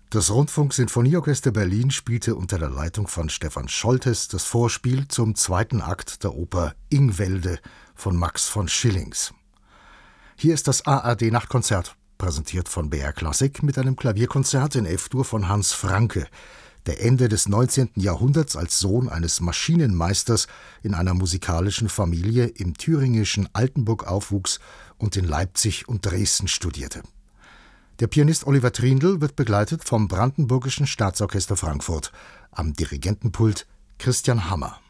Das Rundfunk-Sinfonieorchester Berlin spielte unter der Leitung von Stefan Scholtes das Vorspiel zum zweiten Akt der Oper Ingwälde von Max von Schillings. Hier ist das ARD-Nachtkonzert, präsentiert von BR Klassik mit einem Klavierkonzert in F-Dur von Hans Francke, der Ende des 19. Jahrhunderts als Sohn eines Maschinenmeisters in einer musikalischen Familie im thüringischen Altenburg aufwuchs und in Leipzig und Dresden studierte. Der Pianist Oliver Trindl wird begleitet vom Brandenburgischen Staatsorchester Frankfurt, am Dirigentenpult Christian Hammer.